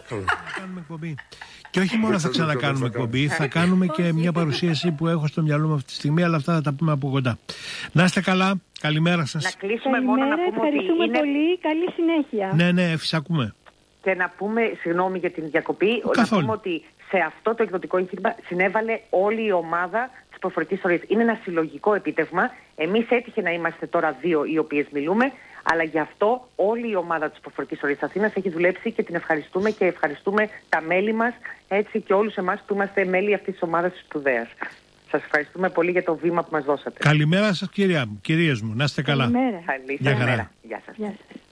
Κάνουμε εκπομπή. Και όχι μόνο θα ξανακάνουμε εκπομπή, θα κάνουμε και μια παρουσίαση που έχω στο μυαλό μου αυτή τη στιγμή, αλλά αυτά θα τα πούμε από κοντά. Να είστε καλά, καλημέρα σας. Να κλείσουμε μόνο να πούμε ότι είναι... πολύ, καλή συνέχεια. Ναι, φυσακούμε. Και να πούμε, συγγνώμη για την διακοπή, καθόλου. να πούμε ότι σε αυτό το εκδοτικό εγχείρημα συνέβαλε όλη η ομάδα της προφορικής ιστορίας. Είναι ένα συλλογικό επίτευγμα. Εμείς έτυχε να είμαστε τώρα 2 οι οποίες μιλούμε, αλλά γι' αυτό όλη η ομάδα της προφορικής ιστορίας Αθήνας έχει δουλέψει και την ευχαριστούμε και ευχαριστούμε τα μέλη μας, έτσι και όλους εμάς που είμαστε μέλη αυτής της ομάδας της σπουδαίας. Σας ευχαριστούμε πολύ για το βήμα που μας δώσατε. Καλημέρα σας κυρίες μου, να είστε καλά. Καλημέρα. Καλή σας μέρα. Γεια σας. Γεια σας.